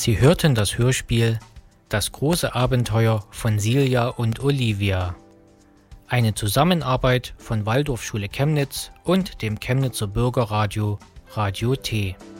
Sie hörten das Hörspiel Das große Abenteuer von Silja und Olivia. Eine Zusammenarbeit von Waldorfschule Chemnitz und dem Chemnitzer Bürgerradio Radio T.